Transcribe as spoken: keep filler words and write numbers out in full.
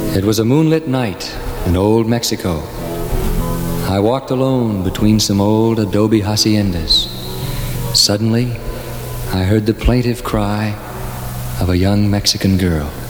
It was a moonlit night in old Mexico. I walked alone between some old adobe haciendas. Suddenly, I heard the plaintive cry of a young Mexican girl.